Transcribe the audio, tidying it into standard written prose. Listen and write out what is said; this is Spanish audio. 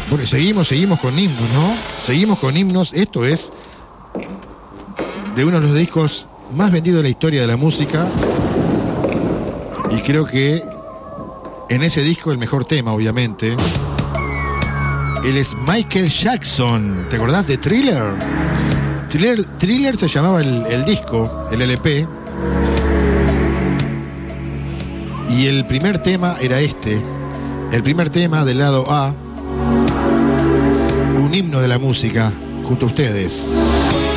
Bueno, seguimos con himnos, ¿no? Seguimos con himnos. Esto es de uno de los discos más vendidos de la historia de la música. Y creo que en ese disco el mejor tema, obviamente. Él es Michael Jackson. ¿Te acordás de Thriller? Thriller se llamaba el disco, el LP. Y el primer tema era este. El primer tema del lado A. Un himno de la música junto a ustedes.